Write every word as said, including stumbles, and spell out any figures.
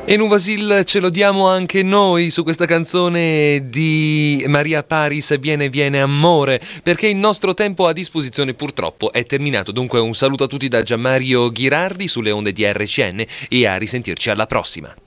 E Nuvasil ce lo diamo anche noi su questa canzone di Maria Paris, Viene Viene Amore, perché il nostro tempo a disposizione purtroppo è terminato. Dunque un saluto a tutti da Gianmario Ghirardi sulle onde di R C N e a risentirci alla prossima.